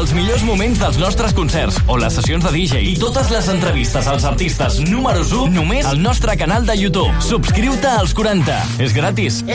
els millors moments dels nostres concerts o les sessions de DJ i totes les entrevistes als artistes números 1 només al nostre canal de YouTube. Subscriu-te als 40. És gratis.